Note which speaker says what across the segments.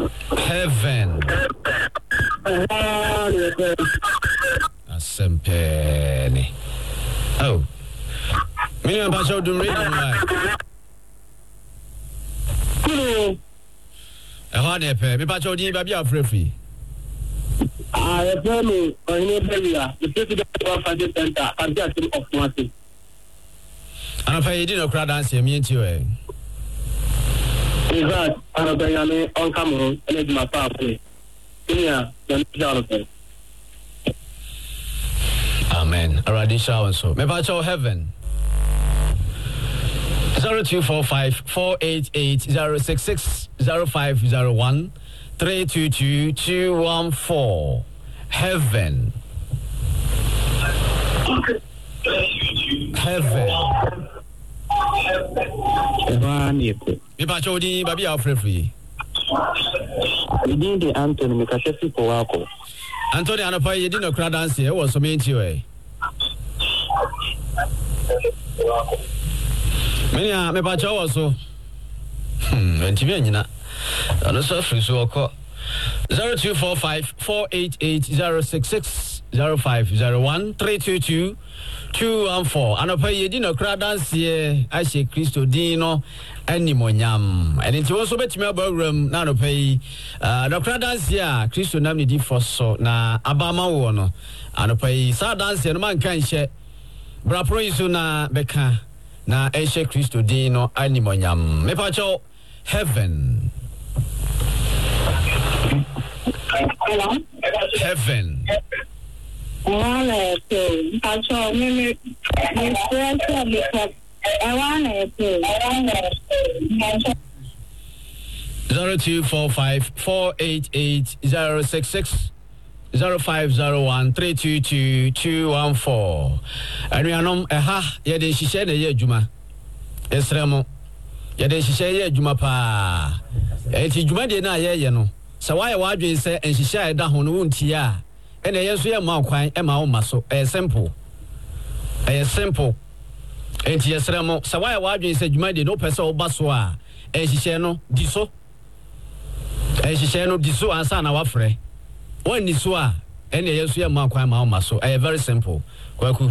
Speaker 1: Heaven. Asempeni. Oh. Million Pastor do read right. Me Pastor di baby free.
Speaker 2: I tell me on your area, the president of the center, and just of nothing.
Speaker 1: And if I didn't crowd dance, me and you. Is
Speaker 2: that Anna on Cameroon and it's my family? Yeah, Jonathan.
Speaker 1: Amen. Already shower so. Me Pastor heaven. 0245 488 066 0501 322 214. Heaven. Heaven. Me Pastor di baby free.
Speaker 2: We did the Anthony Mikashesi for Wako.
Speaker 1: Anthony Anopa, you didn't crowd dance here. What's the main to you? Me Pastor also. And you know, on the surface, 0245 488 066 0501 322 214. Anopa, you didn't crowd dance here. I say Christo Dino. Animonyam and it was bet me about room now to pay the crowd dance here Christo Namni di for so na Abama wono and pay sad dance and man can share Brapro isu na beka na Eshe Christo Dino Animonyam me pacho heaven heaven
Speaker 3: pacho me
Speaker 1: 0245 488 066 0501 322 214. And we are no yede shishe na ye adwuma esremo yede shishe ye adwuma pa enti adwuma de na ye no sa waye wadwen se enshishe eda ho no wontia ene yeso ye ma kwan e ma wo maso simple simple. Enti yesremo sa why wadwen se dwuma de no pese oba so a ehihye no diso ansa na wafre woni so a ene yeso ye makwan ma oma so very simple kwaku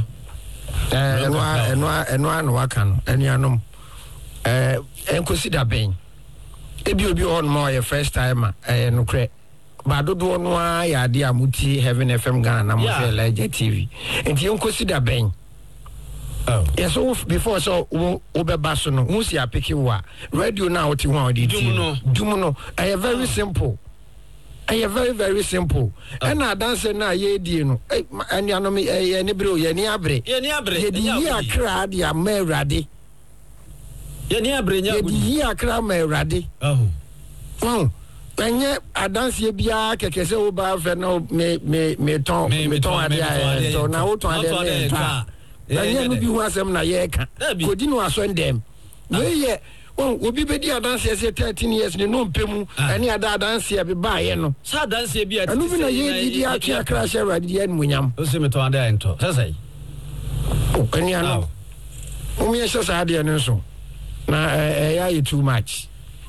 Speaker 4: eno no waka no enuanom enconsider ben obi on mo your first time no kre ba dodo no a ya de amuti Heaven FM Ghana na mo fe Legend TV enti enconsider ben. Oh. Yes, so before so obebaso no who see apiki wa radio now what you want to Dumuno. I am very simple. I am very simple. And I dance na ye di no. And ya no me any bro ye ni abre. Ye di akra dia merade.
Speaker 1: Ye ni abre nya
Speaker 4: gudi. Ye di akra merade.
Speaker 1: Oh.
Speaker 4: Oh. Enye adanse bia keke se oba fe no me ton ade so na wo ton ade me. Anya no bi hu asem na ye ka kodi no aso ndem we ye obi bedi adanse ese 13 years ni no mpemu ani ada adanse be ba ye no
Speaker 1: sa adanse bi
Speaker 4: anu bi na ye di akia crash awadi ye munyam
Speaker 1: o se me to ade ento sasai
Speaker 4: ani ano o mi ese sa ade no so na ya you too much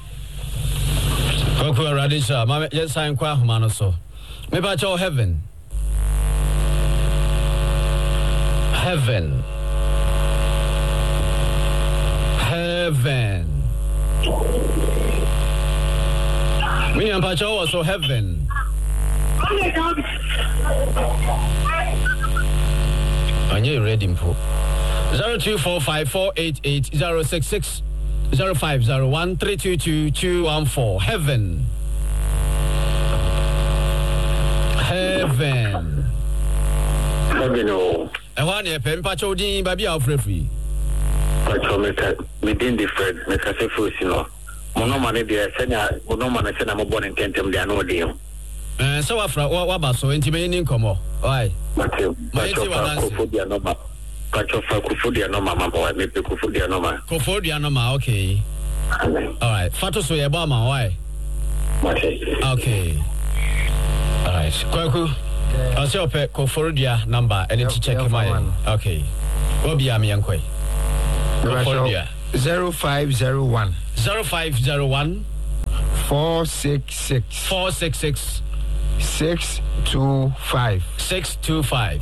Speaker 1: Koku Radisha mama yes sign kwa homa no so me ba cho heaven William Pacho also heaven. Are you ready for 0245 488 066 0501 322 214 heaven. And one year, Pacho Dean, Baby Alfred.
Speaker 2: Pacho, me didn't different, make us a full, you know. Monomani, dear, Senya, Monomana, I'm born in Tentum, they are no deal.
Speaker 1: So, after what about so intimating come on? Why?
Speaker 2: Pacho, Kufudia no, Pacho, Kufudia no, Mamma, boy, maybe Kufudia no,
Speaker 1: Kufudia no, okay. All right, Fatos, we are Bama, why? Okay. All right, Kwaku. I'll say okay, Kofodia number and to check my okay. What be ami yankwe?
Speaker 4: 0501
Speaker 1: 0501
Speaker 4: 466
Speaker 1: 466
Speaker 4: 625
Speaker 1: 625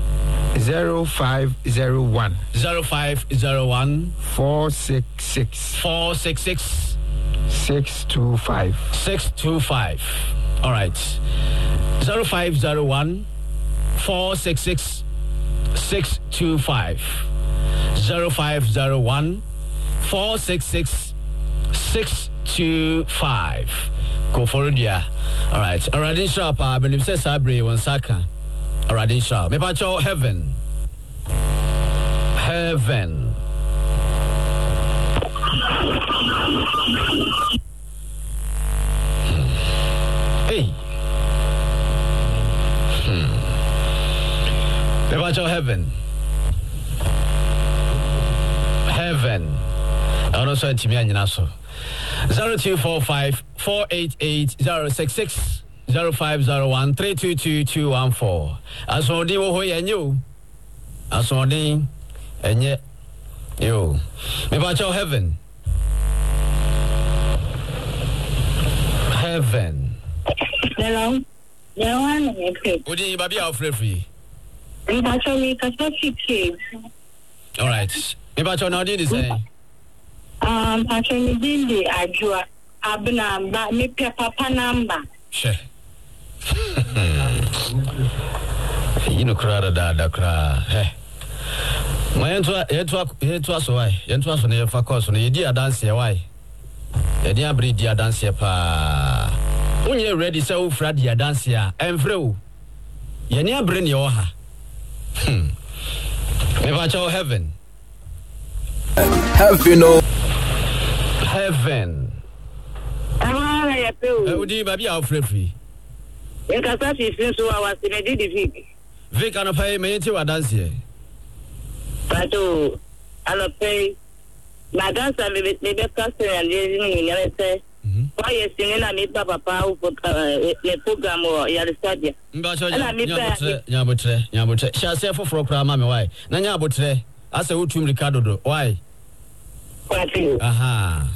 Speaker 4: 0501
Speaker 1: 0501
Speaker 4: 466
Speaker 1: 466
Speaker 4: 625
Speaker 1: 625. All right. 0501 466 625 0501 466 625. Go for it, yeah. All right. Already sharp. I believe says Sabri one second. Already sharp. Me pacho heaven. Heaven. Hey. Me pacho heaven. Heaven. I don't say to me and so 0245 488 066 0501 322 214. As on the wo and you. As on the and yet you. Me pacho heaven. Heaven.
Speaker 3: Hello. Yeah, one okay.
Speaker 1: Would you baby out free?
Speaker 3: Me pacho me kasi kids.
Speaker 1: All right. Me pacho now did say.
Speaker 3: Pacho me did the ajua. Abna ba me papa number.
Speaker 1: She. You know, crowd da crowd. Hey. My yentwa so why? Yentwa so na focus no yedi dance here why? Yedi abri dia dance here pa. Unye ready say wo fra dia dance here. Emfre wo. Yeni abri ne wo ha. Never show heaven.
Speaker 5: Have you know?
Speaker 1: Heaven. Udi baby out free.
Speaker 3: In Kasasi since I was in a Vic.
Speaker 1: Vic and pay me into a dance here.
Speaker 3: But I'll pay my dance and maybe customer and you say, why is singing a meet Papa for the program or Yalistadia?
Speaker 1: Yabutre, shall say for program, why? Nanya Butre, as a Utum Ricardo, why? Aha.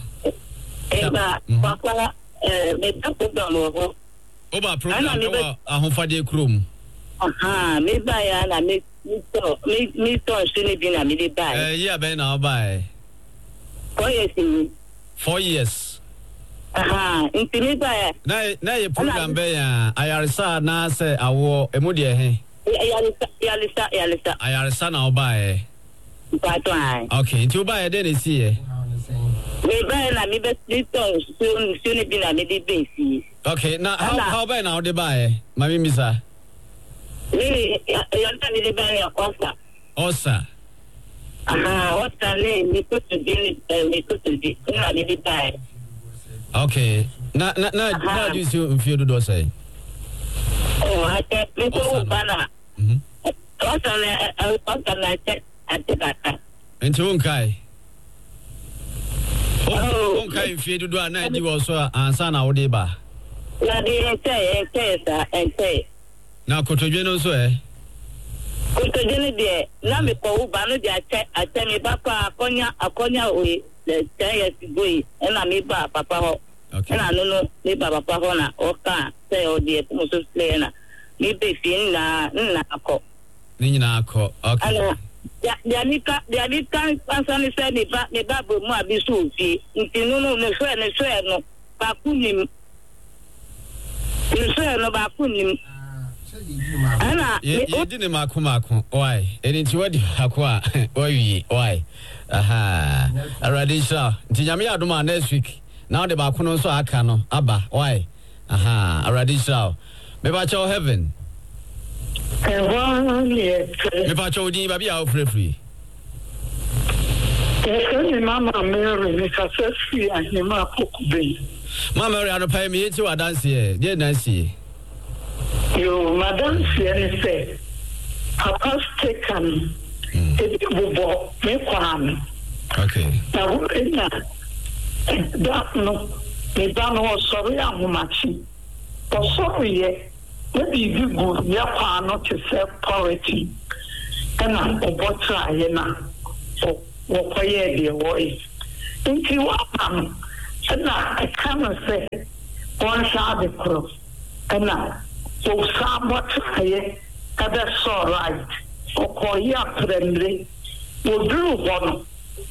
Speaker 3: Papa, make a program over.
Speaker 1: Oba program, a home for the room.
Speaker 3: Aha, me buy and I make me shouldn't be a midi buy.
Speaker 1: Yeah, Ben, I'll buy
Speaker 3: 4 years.
Speaker 1: 4 years.
Speaker 3: Aha, into me buy.
Speaker 1: Now you program bear. I are sad now, say I wore a moody.
Speaker 3: Yalisa.
Speaker 1: I are son, I'll buy. Okay, to buy a day, see.
Speaker 3: Me buy and I may be soon be a midi base.
Speaker 1: Okay, now how about now they buy? My missa.
Speaker 3: Really, you're telling me buy your offer.
Speaker 1: Osa.
Speaker 3: Aha, what's the name? We put to be, buy.
Speaker 1: Okay. Now, you see if you do those say.
Speaker 3: Oh, I said, people banana. What's I said at the back.
Speaker 1: Into Unkai. Oh, okay, if you do a night, you also answer now, Deba.
Speaker 3: Now, they say.
Speaker 1: Now, Cotogenos, eh?
Speaker 3: Cotogenes, dear. Now, me for Ubano, I tell me, Papa, Aconia, we, the 10 years ago, and I meet Papa.
Speaker 1: Okay.
Speaker 3: And I don't know, me Papa Hona, or can say, oh, dear, Moses Player. Me be seeing Nako.
Speaker 1: Ninako, okay.
Speaker 3: The American person said, me babu, my bisufi, no, no, Bakunim. You say, no, Bakunim.
Speaker 1: You didn't Makumako. Why? And it's what you aqua. Why? Aha. Already, sir. Tijamia Duma next week. Now the Bakuno so Akano. Abba. Why? Aha. Already, sir. Maybe heaven. Maybe Di Baby out free.
Speaker 6: Mama Mary, because free and him up be.
Speaker 1: Mama, I don't pay me to a dance here. Dear Nancy.
Speaker 6: You, Madame, say, Papa's taken. It will walk me one.
Speaker 1: Okay.
Speaker 6: Now, that no, me don't sorry, I'm matching. But sorry, maybe you go, your pa not to self poverty. And I'm a bottle, you know, for what I hear the voice. Into what and I cannot say, one shot the cross. And now, so somewhat higher, other saw right, or call you friendly, will do one.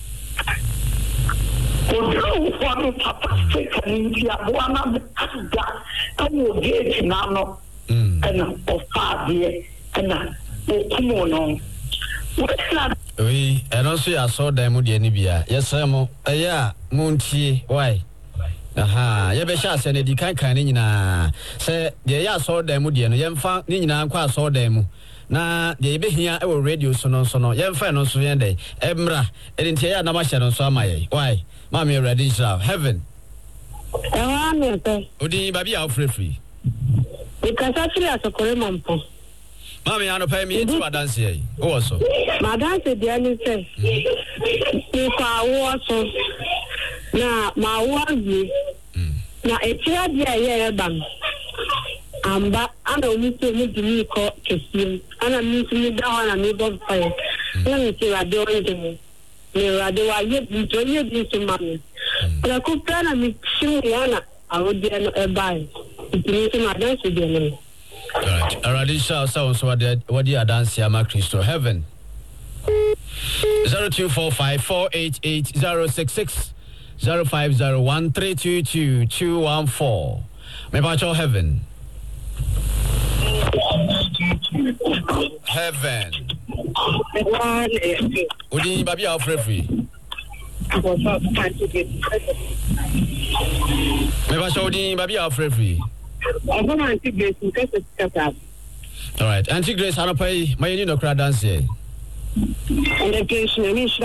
Speaker 6: Will do one papa stick in India, one of the guys, and will get now, and of 5 years, and now, come on.
Speaker 1: Oui, and also I saw them with the Nibia. Yes, sir. Yeah, Munchi, why? Aha, Yabesha said the Kanina. Say, the ya saw them with the Yamfa, Nina, quite saw them. Na, the be here, I will radio sono, Yamfa no Suyende, Emra, and in Tia Namasha on Samaye. Why? Mammy ready, heaven. Udi, baby, I'll free.
Speaker 3: Because actually, as a Korean.
Speaker 1: Mammy, I don't pay me into a dance here. Also,
Speaker 3: Madame said, the only thing, if I was now, my one, now a chair, yeah, bang. But I don't need to meet me call Kissin, and I need to meet down and meet on fire. Let me see, I don't need I do I yet enjoy this to mommy. But I could plan and make sure I would be a buy. It means my dance again.
Speaker 1: Alright, Aradisha sounds what you are dancing, Ama Christo Heaven 0245-488-066 0501-322-214. Mepacho Heaven. Heaven. Udi babi a free. Mepacho Udi babi a free. All right, Auntie Grace, I don't pay my no crowd dance here.
Speaker 3: And the case, I mean,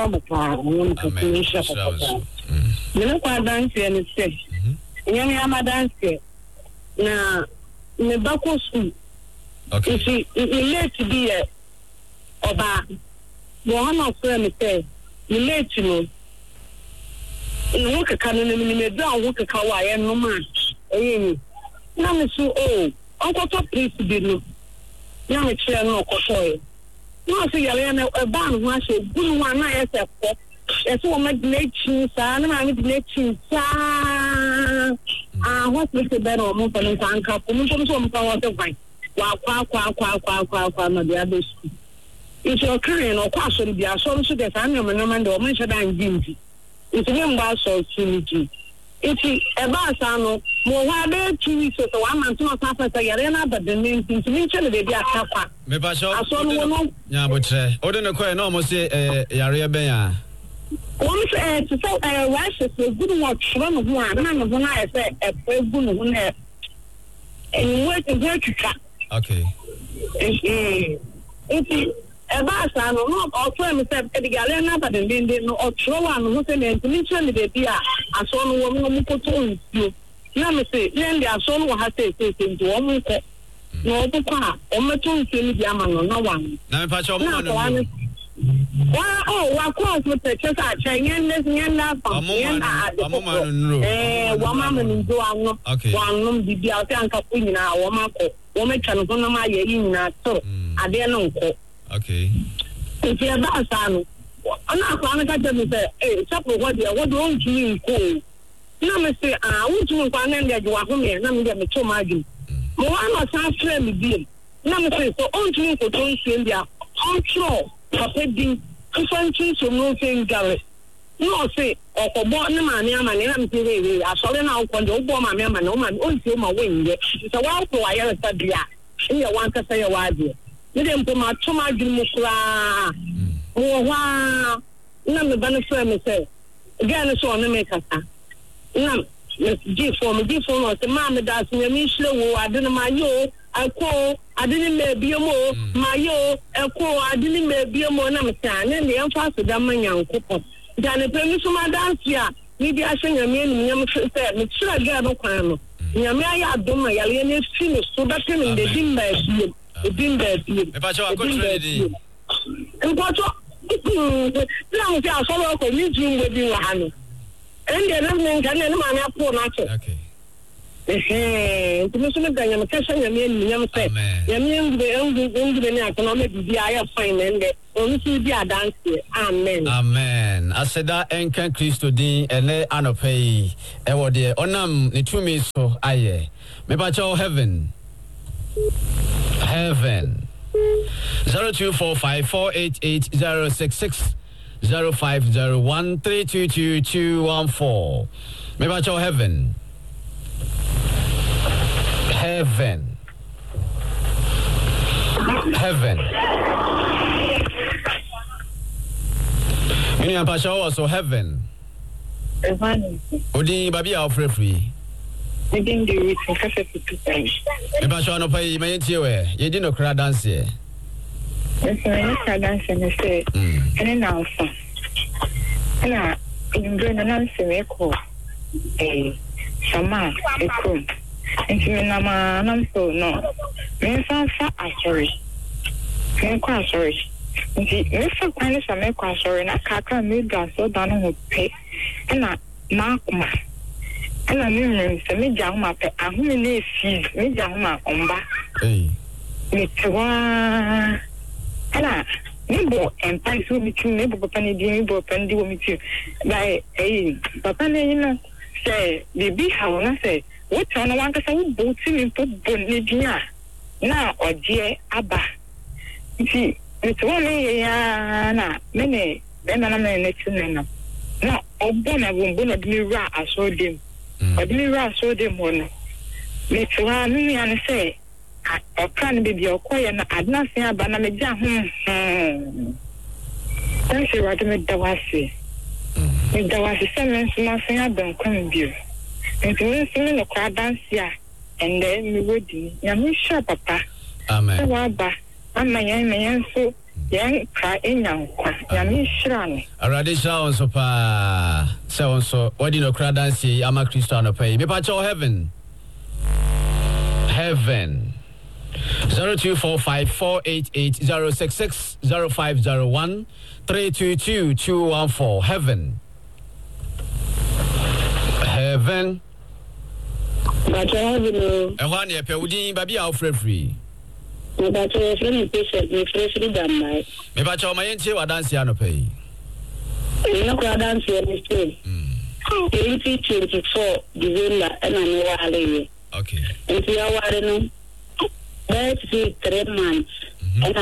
Speaker 3: you know, I dance here and it's said, young Yama dance here. Now, in the back of school, okay, if you let to be a Oba, one of them say, you let to know. You look a cannon in the down, look a kawaii and no man. Now, so old. Uncle Top please to be no. Now, it's no cotoy. Now, see, Yelena, a band who has a good one. I have a as one make nature, son, and I need nature. What makes it better or more than a uncle? Come from some power to find. Wow, my dear. It's your career or question, be a sort of the family of no man or mention I'm guilty. It's a young boss or trinity. It's a bassano, more wide 2 weeks or 1 month, not after Yarena, but the name to mention the baby at Kappa.
Speaker 1: Maybe I saw one. Yeah, but Odin Coin almost say Yaria Baya.
Speaker 3: One said to say a wife is a good watch, one of one, none of one I said a good one. And you work a great cat.
Speaker 1: Okay.
Speaker 3: It's a bassano, not all friends said the Galena, but then they know or throw one who said to mention the baby. I saw no woman who put on you. Let me say, then there are some who have taken to one. No, the car, or my tongue to the Yaman, no one.
Speaker 1: Now, Patch of one.
Speaker 3: Oh, of course, with the chest at Cheyenne, and laugh. One woman in Duano, one room, the Bianca Capina, woman can go on my in that so I dare not.
Speaker 1: Okay.
Speaker 3: If you're about son, I'm not going to tell me that, hey, supper, what don't you mean? No, Mr. I want to find that you are home and I'm going to tell my game. One of our friends did. No, Mr. So, on to me for doing India, on shore, for taking different things from no thing, Garrett. No, say, or for born the man, I'm saying, I saw now when the old woman, no man, only my wing. It's a while for I ever said, yeah, you want to say a wide. You didn't put my too much in the oh, wow. None the benefit, me say. Again, it's on the maker. No, G for me, the mamma does me, slow, I didn't my yo, I call, I didn't maybe a more, my yo, I call, I didn't maybe a more, and the emphasis of the man young couple. Then a premise of my dance, yeah, maybe I sing a man, me sure I got no crime. Yamaya, don't my alien finish, so that him in the dim bed. It's been there. And what's up? Now, I saw a meeting with you, Hannah. And the evening, and then my poor natural.
Speaker 1: Okay.
Speaker 6: Commission of Daniel Cassia, Yam say, Yam, the economic be I fine and only to be a dance. Amen.
Speaker 1: Amen. I said that Encan Christo Dean and Anopay, Ewode, Onam, Nitumi so aye. Mebacho heaven. Heaven. 0245488066 0501322214. Mebacho heaven. Heaven. Heaven. Mini Pasha also heaven. Odi baby are free.
Speaker 6: I didn't do it in cafe for 2 times.
Speaker 1: Pasha no pay my tiwe. You didn't cry dance here.
Speaker 6: Yes, I dance and I say, and now, and I bring an answer echo. Sama, a crew. And you know, I'm so no. Me sound fat, sorry. Me quite sorry. And she, me so kind of some quite sorry. And I can't make gas so down on pay. And I mark my. And I knew so me young my pet. I'm me see me young my umba. Me to one. And I nimbo and price will be too neighbor penny dimbo pendy with you. By papa, you know, say, baby, how I say. What on one can say, both in put Bonidia now or dear Abba. See, it's one many, then I'm next to them. Now, oh, Bona won't go to Mira, I saw them. But Mira saw them one. It's one me and say, I can't be your quiet and I'd not say about a jam. Thank you, what made the Wasi. If there was a sentence, nothing I don't come with you. And to me, the crowd dance here, and then we would be. I'm sure, Papa.
Speaker 1: Amen.
Speaker 6: I'm my young so young cry in young. I'm sure.
Speaker 1: A radical so pa. So, what do you know, crowd dance here? I'm a Christian pay. Me patch heaven. Heaven. 0245488066 0501 322 Heaven. Heaven.
Speaker 3: But I have no.
Speaker 1: And one year, Pewdi, baby, I'll free.
Speaker 3: But I have any patient, me freshly done my.
Speaker 1: Me patch my auntie, what dance you pay?
Speaker 3: You know, I dance here, Mr. 2024, December, and I'm away.
Speaker 1: Okay.
Speaker 3: And we are warning. Let's see 3 months. And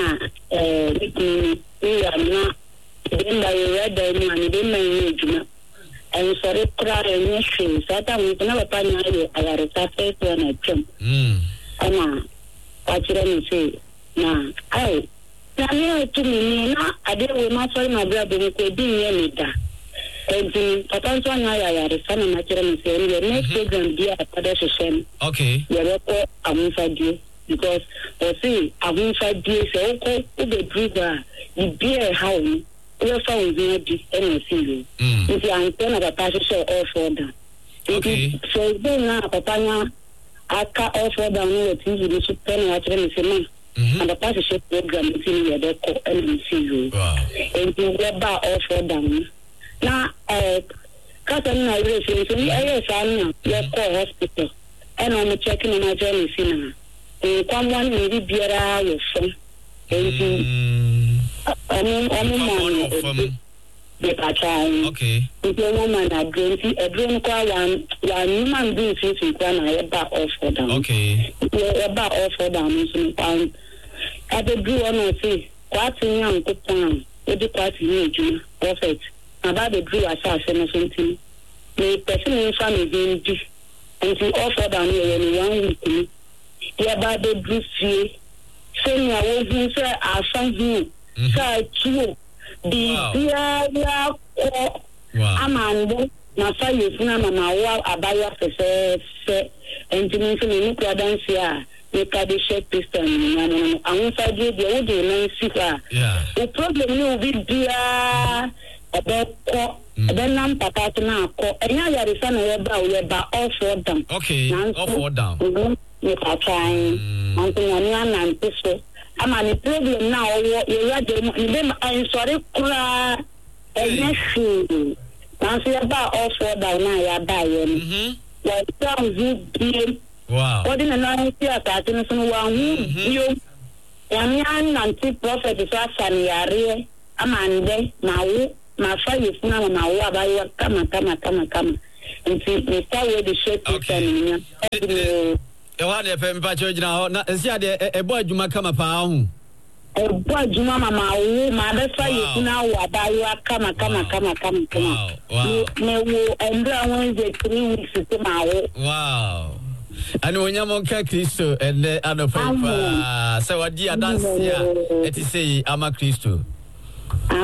Speaker 3: we are not. Then by red diamond, then my age. And sorry, crowd and mission. So that we never find I got a surface when I jump. And what you say? Now, I to me, I didn't want my brother could be any that. And the potential I had a son of my children saying the next program be a pedestrian.
Speaker 1: Okay.
Speaker 3: You're a you because, see, I won't fight you. So, okay, the breather, you be a house. We are found in this NSC. If you are in front of a passenger all for them.
Speaker 1: Okay.
Speaker 3: So then now, Papa, I can't all for them. No, it's easy to spend what I'm and the passenger program is in the NSC.
Speaker 1: Wow.
Speaker 3: And you get back all for them. Now, Catherine, I will say, yes, I'm your call hospital. And I'm checking on my journey. And come one may be better with some.
Speaker 1: Okay.
Speaker 3: If a woman a drink call one human being since we can I back off for them.
Speaker 1: Okay.
Speaker 3: Back off for them. I do want to say, what's in young coupon? What the party you perfect. About the drew assassin or something. The person in front of him and to offer down here in 1 week. Yeah, about the drew see. Saying I was say I found you. So too. The Amanda, my father is now my wife. Abaya say, and to me, so many dance here. They can be shake piston. And once I did the old man, the problem will be dear about then I'm Papa now. And now you're the son of your bar all for them.
Speaker 1: Okay, all for them.
Speaker 3: You are trying. And so. I'm on a problem now. You're I'm sorry, and yes, now see about all for down now. You're buying. wa sauzu biem
Speaker 1: wow
Speaker 3: odi na na si atati no so wa hu bio yami ananti prophet so asani yare amande mawo ma fa yefuna ma wo abayo kama nti Mr. we the shake
Speaker 1: okay wa de pe mpa cho gina ho na sia de ebo adwuma kama pa ho
Speaker 3: ebo adwuma mama wo ma be fa yefuna wo abayo kama ne wo endra Wednesday 3 weeks to ma wo
Speaker 1: wow ani onyamo ka Kristo ene anopa se wadi adansia eti sei ama Kristo